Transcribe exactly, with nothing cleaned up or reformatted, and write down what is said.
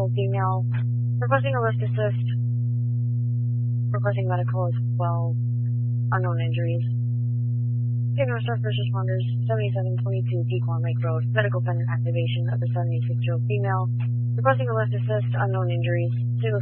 year old female. Requesting a lift assist. Requesting medical as well. Unknown injuries. Signal Star First Responders, seventy-seven twenty-two Pequon Lake Road. Medical pendant activation of the seventy-six-year-old female. Requesting a lift assist. Unknown injuries. Signal